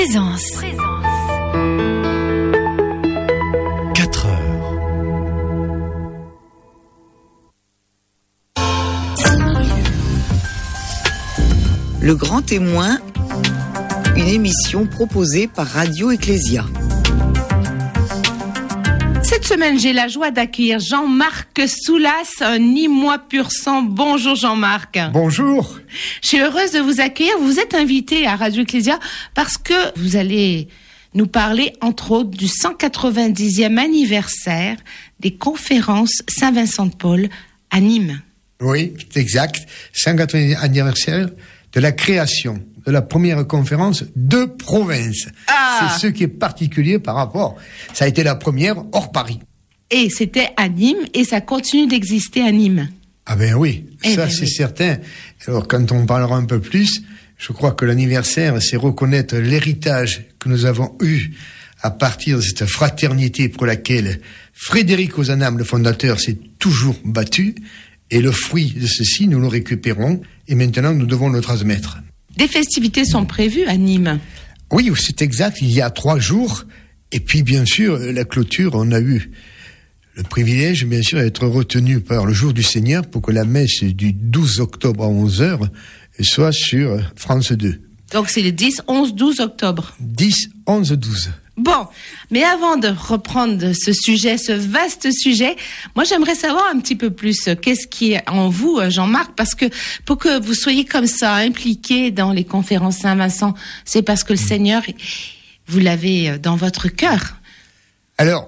Présence. 4 heures. Le Grand Témoin, une émission proposée par Radio Ecclésia. Cette semaine, j'ai la joie d'accueillir Jean-Marc Soulas, un Nîmois pur sang. Bonjour Jean-Marc. Bonjour. Je suis heureuse de vous accueillir. Vous êtes invité à Radio Ecclésia parce que vous allez nous parler, entre autres, du 190e anniversaire des conférences Saint-Vincent-de-Paul à Nîmes. Oui, c'est exact. 190e anniversaire de la création de la première conférence de province. C'est ce qui est particulier par rapport. Ça a été la première hors Paris. Et c'était à Nîmes et ça continue d'exister à Nîmes. Ah ben oui, c'est certain. Alors quand on parlera un peu plus, je crois que l'anniversaire, c'est reconnaître l'héritage que nous avons eu à partir de cette fraternité pour laquelle Frédéric Ozanam, le fondateur, s'est toujours battu. Et le fruit de ceci, nous le récupérons et maintenant nous devons le transmettre. Des festivités sont prévues à Nîmes. Oui, c'est exact, il y a 3 jours. Et puis bien sûr, la clôture, on a eu le privilège, bien sûr, d'être retenu par le jour du Seigneur pour que la messe du 12 octobre à 11h soit sur France 2. Donc c'est le 10, 11, 12 octobre. 10, 11, 12. Bon, mais avant de reprendre ce sujet, ce vaste sujet, moi j'aimerais savoir un petit peu plus qu'est-ce qui est en vous, Jean-Marc, parce que pour que vous soyez comme ça impliqué dans les conférences Saint-Vincent, c'est parce que le Seigneur, vous l'avez dans votre cœur. Alors,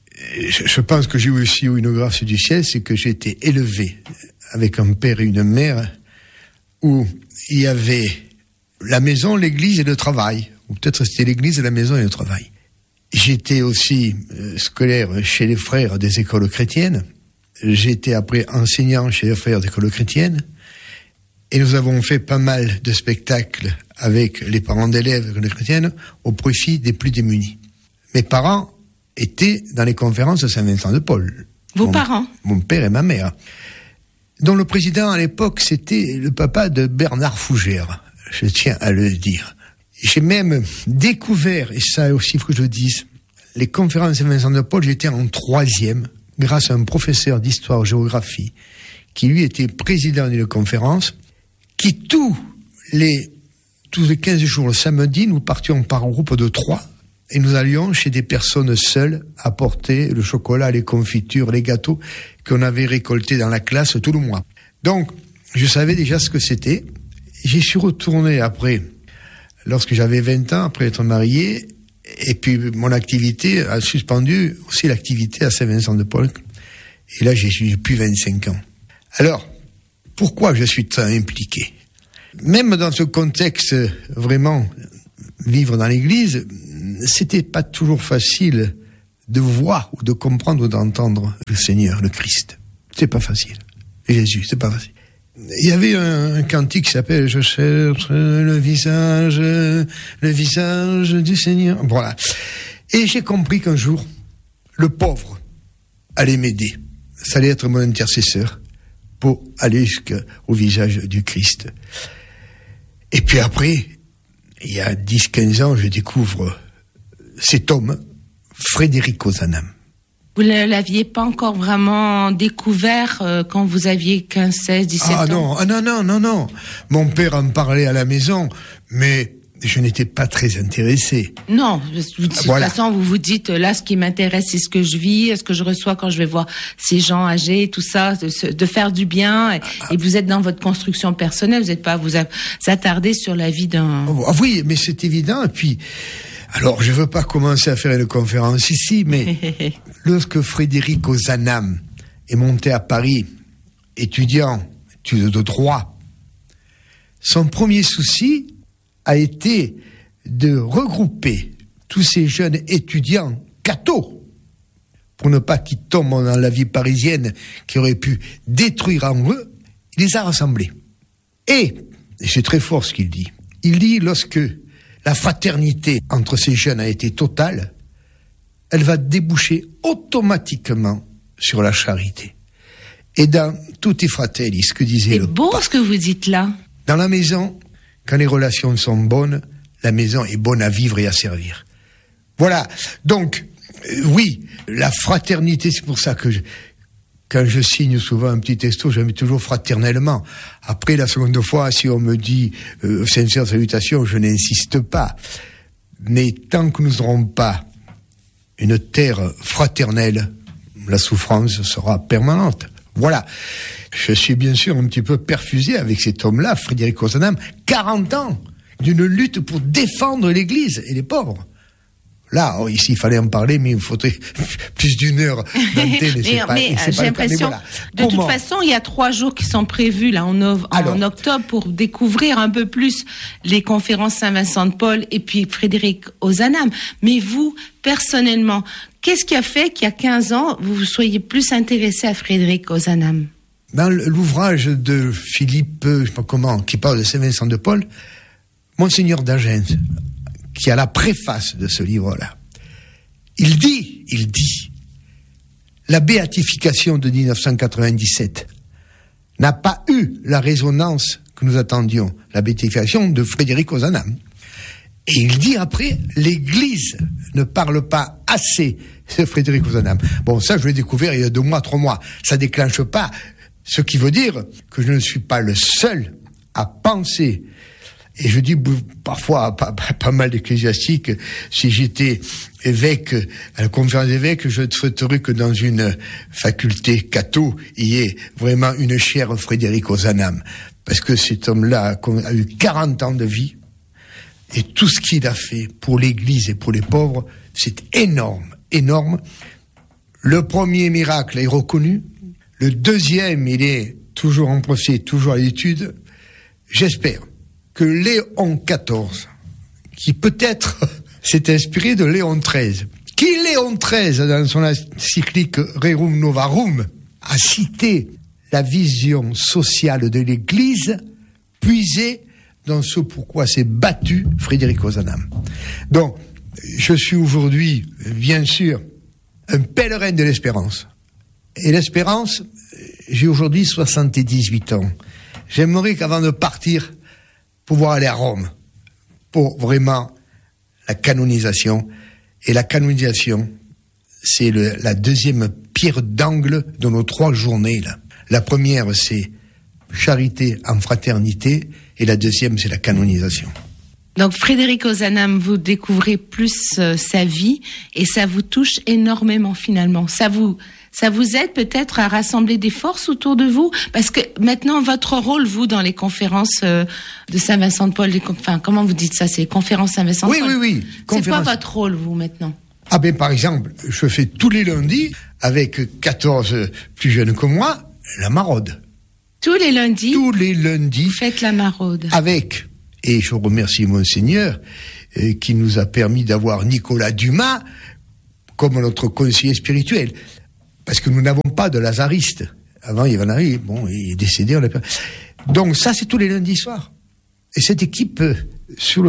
je pense que j'ai aussi eu une grâce du ciel, c'est que j'ai été élevé avec un père et une mère où il y avait la maison, l'église et le travail. Ou peut-être c'était l'église, la maison et le travail. J'étais aussi scolaire chez les frères des écoles chrétiennes. J'étais après enseignant chez les frères des écoles chrétiennes. Et nous avons fait pas mal de spectacles avec les parents d'élèves des écoles chrétiennes au profit des plus démunis. Mes parents étaient dans les conférences de Saint-Vincent-de-Paul. Vos parents? Mon père et ma mère. Dont le président à l'époque, c'était le papa de Bernard Fougère. Je tiens à le dire. J'ai même découvert, et ça aussi il faut que je le dise, les conférences de Saint-Vincent-de-Paul, j'étais en 3e, grâce à un professeur d'histoire-géographie, qui lui était président d'une conférence, qui tous les 15 jours le samedi, nous partions par groupe de 3, et nous allions chez des personnes seules apporter le chocolat, les confitures, les gâteaux qu'on avait récoltés dans la classe tout le mois. Donc, je savais déjà ce que c'était. J'y suis retourné après, lorsque j'avais 20 ans, après être marié, et puis mon activité a suspendu aussi l'activité à Saint-Vincent-de-Paul. Et là, j'ai eu plus 25 ans. Alors, pourquoi je suis tant impliqué? Même dans ce contexte, vraiment, vivre dans l'église, c'était pas toujours facile de voir ou de comprendre ou d'entendre le Seigneur, le Christ. C'est pas facile. Jésus, c'est pas facile. Il y avait un cantique qui s'appelle « Je cherche le visage du Seigneur ». Voilà. Et j'ai compris qu'un jour, le pauvre allait m'aider. Ça allait être mon intercesseur pour aller jusqu'au visage du Christ. Et puis après, il y a 10-15 ans, je découvre cet homme, Frédéric Ozanam. Vous ne l'aviez pas encore vraiment découvert quand vous aviez 15, 16, 17 ans? Ah non. Mon père en parlait à la maison, mais je n'étais pas très intéressé. Non, de toute façon, vous vous dites, là, ce qui m'intéresse, c'est ce que je vis, ce que je reçois quand je vais voir ces gens âgés, tout ça, de faire du bien. Et vous êtes dans votre construction personnelle, vous n'êtes pas vous attarder sur la vie d'un... Oui, mais c'est évident. Et puis, alors, je veux pas commencer à faire une conférence ici, mais lorsque Frédéric Ozanam est monté à Paris, étudiant, études de droit, son premier souci a été de regrouper tous ces jeunes étudiants cathos, pour ne pas qu'ils tombent dans la vie parisienne qui aurait pu détruire en eux. Il les a rassemblés. Et c'est très fort ce qu'il dit. Il dit, lorsque la fraternité entre ces jeunes a été totale, elle va déboucher automatiquement sur la charité. Et dans Tutti Fratelli, ce que disait le pape. C'est beau ce que vous dites là. Dans la maison, quand les relations sont bonnes, la maison est bonne à vivre et à servir. Voilà. Donc, oui, la fraternité, c'est pour ça que quand je signe souvent un petit texto, je mets toujours fraternellement. Après, la seconde fois, si on me dit sincère salutation, je n'insiste pas. Mais tant que nous n'aurons pas une terre fraternelle, la souffrance sera permanente. Voilà. Je suis bien sûr un petit peu perfusé avec cet homme-là, Frédéric Ozanam, 40 ans d'une lutte pour défendre l'Église et les pauvres. Là, ici, il fallait en parler, mais il me faudrait plus d'une heure d'antenne. mais j'ai l'impression, voilà. De toute façon, il y a 3 jours qui sont prévus là en octobre pour découvrir un peu plus les conférences Saint-Vincent de Paul et puis Frédéric Ozanam. Mais vous, personnellement, qu'est-ce qui a fait qu'il y a 15 ans, vous soyez plus intéressé à Frédéric Ozanam? Dans l'ouvrage de Philippe, je sais pas comment, qui parle de Saint-Vincent de Paul, Monseigneur d'Agens, qui a la préface de ce livre-là, il dit, la béatification de 1997 n'a pas eu la résonance que nous attendions, la béatification de Frédéric Ozanam. Et il dit après, l'Église ne parle pas assez de Frédéric Ozanam. Bon, ça, je l'ai découvert il y a 2 mois, 3 mois. Ça déclenche pas, ce qui veut dire que je ne suis pas le seul à penser. Et je dis parfois pas mal d'ecclésiastiques, si j'étais évêque, à la conférence d'évêques, je souhaiterais que dans une faculté catho, il y ait vraiment une chaire Frédéric Ozanam. Parce que cet homme-là a eu 40 ans de vie, et tout ce qu'il a fait pour l'Église et pour les pauvres, c'est énorme, énorme. Le premier miracle est reconnu, le deuxième, il est toujours en procès, toujours à l'étude. J'espère que Léon XIV, qui peut-être s'est inspiré de Léon XIII, qui Léon XIII, dans son encyclique Rerum Novarum, a cité la vision sociale de l'Église puisée dans ce pourquoi s'est battu Frédéric Ozanam. Donc, je suis aujourd'hui, bien sûr, un pèlerin de l'espérance. Et l'espérance, j'ai aujourd'hui 78 ans. J'aimerais qu'avant de partir, pouvoir aller à Rome pour vraiment la canonisation. Et la canonisation, c'est la deuxième pierre d'angle de nos 3 journées là. La première, c'est charité en fraternité, et la deuxième, c'est la canonisation. Donc Frédéric Ozanam, vous découvrez plus sa vie et ça vous touche énormément finalement. Ça vous aide peut-être à rassembler des forces autour de vous, parce que maintenant votre rôle, vous, dans les conférences de Saint-Vincent de Paul, comment vous dites ça, c'est les conférences Saint-Vincent de Paul. Oui. C'est quoi votre rôle, vous, maintenant? Ah ben par exemple, je fais tous les lundis avec 14 plus jeunes que moi la maraude. Tous les lundis. Vous faites la maraude. Avec, et je remercie Monseigneur qui nous a permis d'avoir Nicolas Dumas comme notre conseiller spirituel. Parce que nous n'avons pas de lazariste. Avant, il y avait Henri, il est décédé. Donc ça, c'est tous les lundis soirs. Et cette équipe, sur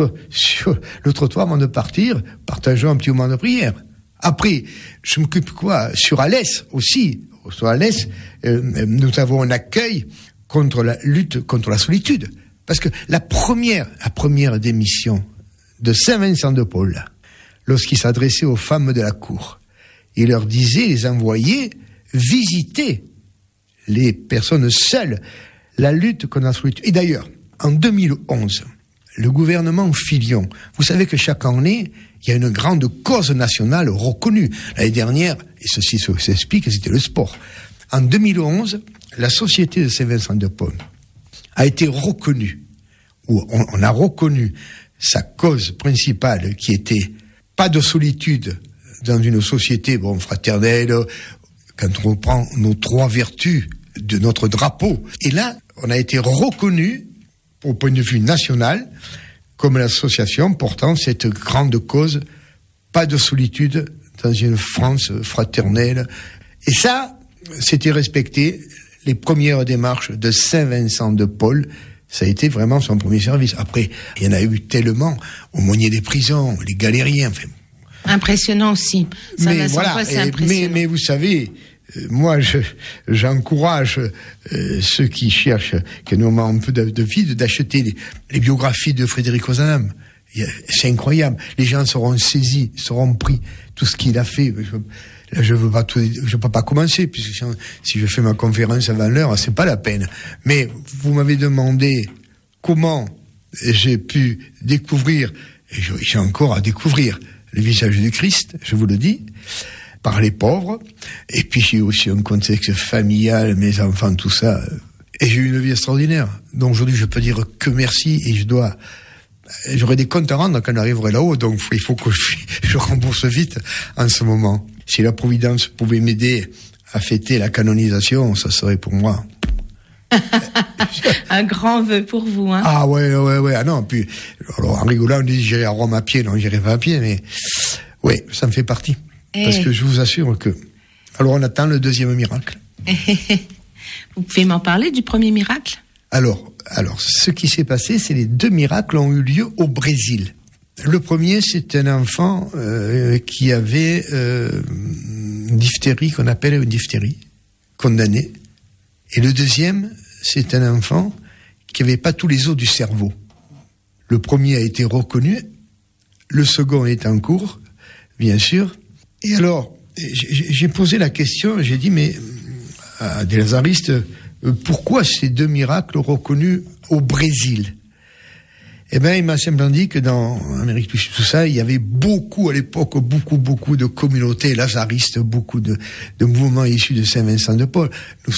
le trottoir, avant de partir, partageons un petit moment de prière. Après, je m'occupe sur Alès aussi. Sur Alès, nous avons un accueil contre la lutte contre la solitude. Parce que la première démission de Saint-Vincent de Paul, lorsqu'il s'adressait aux femmes de la cour, il leur disait, les envoyer visiter les personnes seules, la lutte contre la solitude. Et d'ailleurs, en 2011, le gouvernement Fillon, vous savez que chaque année, il y a une grande cause nationale reconnue. L'année dernière, et ceci s'explique, c'était le sport. En 2011, la Société de Saint-Vincent de Paul a été reconnue, ou on a reconnu sa cause principale qui était pas de solitude dans une société fraternelle, quand on reprend nos 3 vertus de notre drapeau. Et là, on a été reconnu, au point de vue national, comme l'association portant cette grande cause, pas de solitude dans une France fraternelle. Et ça, c'était respecté. Les premières démarches de Saint-Vincent de Paul, ça a été vraiment son premier service. Après, il y en a eu tellement, aumôniers des prisons, les galériens, impressionnant aussi. Mais voilà, mais vous savez, moi j'encourage ceux qui cherchent, qui ont un peu de vide, d'acheter les biographies de Frédéric Ozanam. C'est incroyable. Les gens seront saisis, seront pris. Tout ce qu'il a fait. Je peux pas commencer, puisque si je fais ma conférence avant l'heure, c'est pas la peine. Mais vous m'avez demandé comment j'ai pu découvrir, et j'ai encore à découvrir, le visage du Christ, je vous le dis, par les pauvres. Et puis j'ai aussi un contexte familial, mes enfants, tout ça. Et j'ai eu une vie extraordinaire. Donc aujourd'hui, je peux dire que merci, et j'aurai des comptes à rendre quand j'arriverai là-haut, donc il faut que je rembourse vite en ce moment. Si la Providence pouvait m'aider à fêter la canonisation, ça serait pour moi. Un grand vœu pour vous, hein. Ah ouais. Ah non, puis alors, en rigolant, on dit j'irai à Rome à pied. Non, j'irai pas à pied, mais ouais, ça me fait partie. Parce que je vous assure que... Alors on attend le deuxième miracle. Vous pouvez m'en parler du premier miracle ? Alors, ce qui s'est passé, c'est les 2 miracles ont eu lieu au Brésil. Le premier, c'est un enfant qui avait une diphtérie, qu'on appelle une diphtérie, condamné. Et le deuxième, c'est un enfant qui n'avait pas tous les os du cerveau. Le premier a été reconnu, le second est en cours, bien sûr. Et alors, j'ai posé la question, j'ai dit, mais à des lazaristes, pourquoi ces 2 miracles reconnus au Brésil ? Eh bien, il m'a simplement dit que dans Amérique du Sud, tout ça, il y avait beaucoup, à l'époque, beaucoup de communautés lazaristes, beaucoup de mouvements issus de Saint-Vincent de Paul.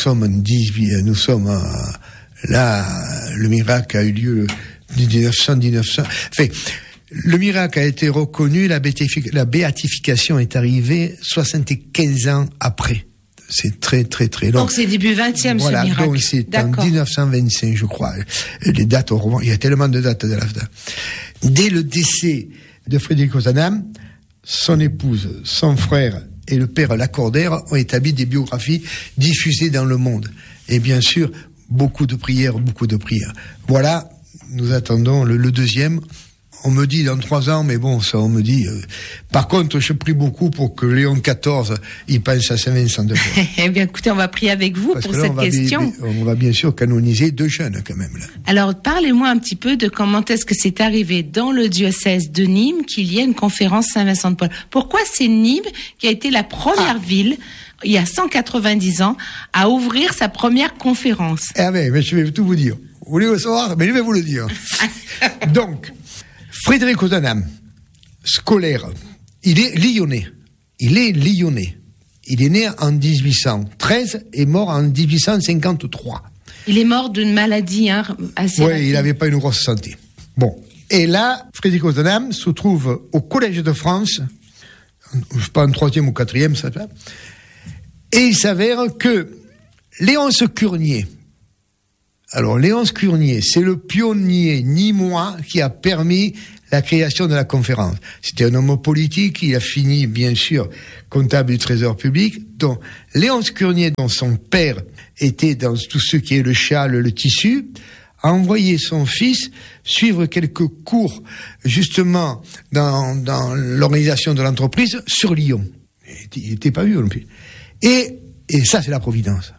Là, le miracle a eu lieu 1900. Enfin, le miracle a été reconnu, la béatification est arrivée 75 ans après. C'est très long. Donc c'est début 20e, voilà, ce miracle. Donc c'est en 1925, je crois. Les dates, il y a tellement de dates de la fin. Dès le décès de Frédéric Ozanam, son épouse, son frère et le père Lacordaire ont établi des biographies diffusées dans le monde. Et bien sûr, beaucoup de prières. Voilà, nous attendons le deuxième. On me dit dans 3 ans, mais bon, ça on me dit... Par contre, je prie beaucoup pour que Léon XIV, il pense à Saint-Vincent de Paul. Eh bien, écoutez, on va prier avec vous pour cette question. On va bien sûr canoniser 2 jeunes, quand même. Là. Alors, parlez-moi un petit peu de comment est-ce que c'est arrivé dans le diocèse de Nîmes qu'il y ait une conférence Saint-Vincent de Paul. Pourquoi c'est Nîmes qui a été la première ville, il y a 190 ans, à ouvrir sa première conférence? Ah mais je vais tout vous dire. Vous voulez le savoir? Mais je vais vous le dire. Donc... Frédéric Ozanam, scolaire, il est lyonnais. Il est né en 1813 et mort en 1853. Il est mort d'une maladie assez rapide. Oui, il n'avait pas une grosse santé. Bon. Et là, Frédéric Ozanam se trouve au Collège de France, je sais pas en 3e ou 4e, ça va. Et il s'avère que Léonce Curnier, alors, Léonce Curnier, c'est le pionnier nîmois qui a permis la création de la conférence. C'était un homme politique, il a fini, bien sûr, comptable du Trésor public. Donc, Léonce Curnier, dont son père était dans tout ce qui est le châle, le tissu, a envoyé son fils suivre quelques cours, justement, dans l'organisation de l'entreprise, sur Lyon. Il n'était pas vu non plus. Et ça, c'est la Providence.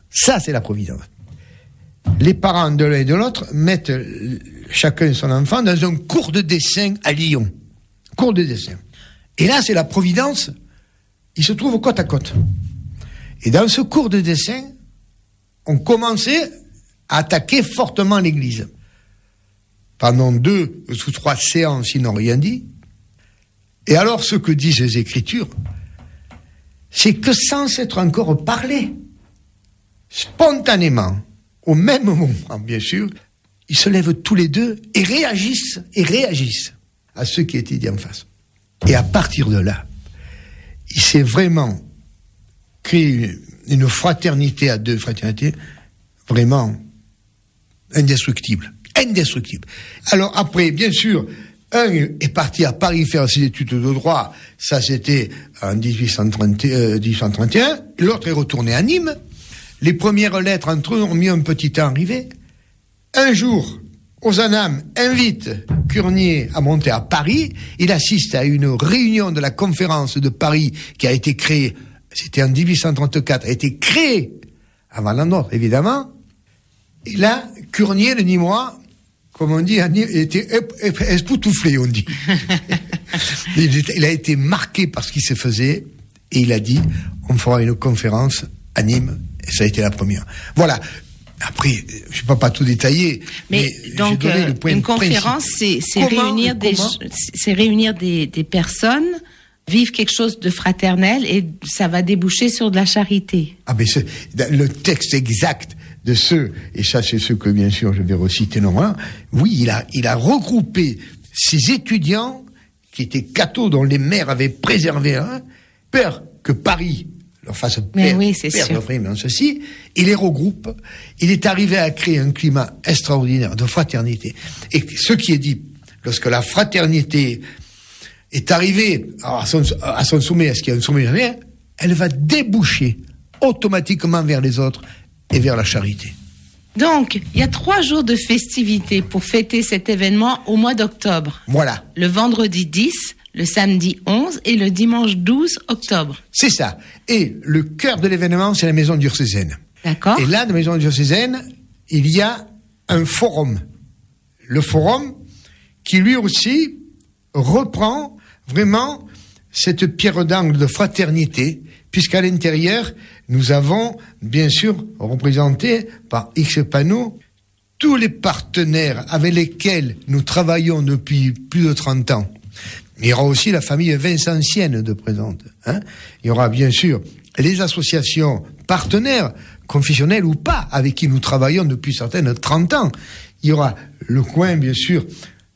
Les parents de l'un et de l'autre mettent chacun son enfant dans un cours de dessin à Lyon. Cours de dessin. Et là, c'est la Providence. Ils se trouvent côte à côte. Et dans ce cours de dessin, on commençait à attaquer fortement l'Église. Pendant 2 ou 3 séances, ils n'ont rien dit. Et alors, ce que disent les Écritures, c'est que sans s'être encore parlé, spontanément, au même moment, bien sûr, ils se lèvent tous les deux et réagissent à ce qui était dit en face. Et à partir de là, il s'est vraiment créé une fraternité à 2 fraternités vraiment indestructible. Alors après, bien sûr, un est parti à Paris faire ses études de droit, ça c'était en 1831, l'autre est retourné à Nîmes. Les premières lettres entre eux ont mis un petit temps à arriver. Un jour, Ozanam invite Curnier à monter à Paris. Il assiste à une réunion de la conférence de Paris qui a été créée, c'était en 1834, a été créée avant la nôtre, évidemment. Et là, Curnier, le Nîmois, comme on dit, il était espoutouflé, on dit. Il a été marqué par ce qui se faisait, et il a dit, on fera une conférence à Nîmes, et ça a été la première. Voilà. Après, je ne peux pas tout détailler. Mais donc, j'ai donné le point une conférence, c'est réunir des personnes, vivre quelque chose de fraternel, et ça va déboucher sur de la charité. Ah, mais le texte exact de et ça c'est ce que bien sûr je vais reciter normalement, oui, il a regroupé ces étudiants qui étaient cathos, dont les mères avaient préservé peur que Paris leur fasse perdre vraiment ceci, il les regroupe, il est arrivé à créer un climat extraordinaire de fraternité. Et ce qui est dit, lorsque la fraternité est arrivée à son sommet, est-ce qu'il y a un sommet jamais, elle va déboucher automatiquement vers les autres et vers la charité. Donc, il y a 3 jours de festivités pour fêter cet événement au mois d'octobre. Voilà. Le vendredi 10, le samedi 11 et le dimanche 12 octobre. C'est ça. Et le cœur de l'événement, c'est la maison diocésaine. D'accord. Et là, dans la maison diocésaine, il y a un forum. Le forum qui, lui aussi, reprend vraiment cette pierre d'angle de fraternité, puisqu'à l'intérieur, nous avons, bien sûr, représenté par X panneaux, tous les partenaires avec lesquels nous travaillons depuis plus de 30 ans. Il y aura aussi la famille vincentienne de présente. Il y aura, bien sûr, les associations partenaires, confessionnelles ou pas, avec qui nous travaillons depuis certaines 30 ans. Il y aura le coin, bien sûr,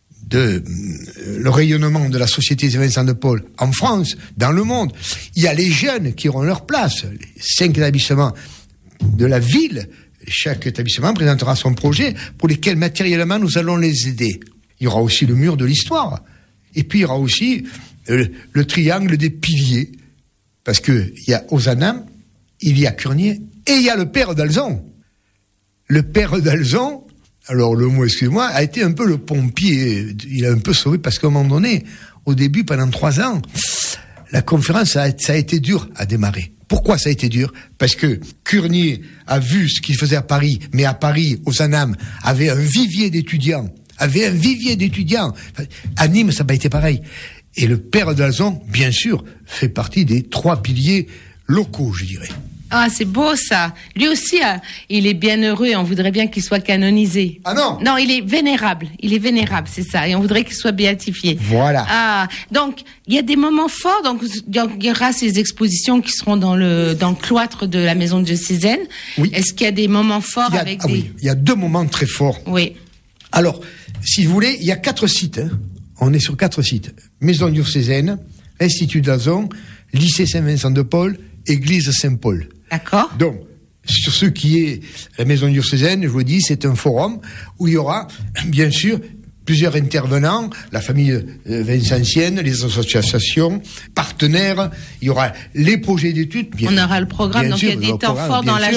le rayonnement de la Société Saint-Vincent de Paul en France, dans le monde. Il y a les jeunes qui auront leur place, les 5 établissements de la ville. Chaque établissement présentera son projet pour lesquels matériellement nous allons les aider. Il y aura aussi le mur de l'histoire. Et puis il y aura aussi le triangle des piliers. Parce que il y a Ozanam, il y a Curnier et il y a le père d'Alzon. Le père d'Alzon, alors le mot, excuse-moi, a été un peu le pompier. Il a un peu sauvé parce qu'à un moment donné, au début, pendant 3 ans, la conférence, ça a été dur à démarrer. Pourquoi ça a été dur? Parce que Curnier a vu ce qu'il faisait à Paris, mais à Paris, Ozanam avait un vivier d'étudiants. À Nîmes, ça n'a pas été pareil. Et le père d'Alzon, bien sûr, fait partie des 3 piliers locaux, je dirais. Ah, c'est beau ça. Lui aussi, il est bien heureux et on voudrait bien qu'il soit canonisé. Ah non? Non, il est vénérable. Il est vénérable, c'est ça. Et on voudrait qu'il soit béatifié. Voilà. Ah, donc, il y a des moments forts. Donc, il y aura ces expositions qui seront dans le cloître de la maison diocésaine. Oui. Est-ce qu'il y a des moments forts Oui, il y a 2 moments très forts. Oui. Alors, si vous voulez, il y a 4 sites. On est sur 4 sites. Maison diocésaine, Institut d'Alzon, Lycée Saint-Vincent de Paul, Église Saint-Paul. D'accord. Donc, sur ce qui est la maison diocésaine, je vous dis, c'est un forum où il y aura, bien sûr, plusieurs intervenants, la famille vincentienne, les associations, partenaires, il y aura les projets d'études. On aura le programme, donc il y a des temps forts dans la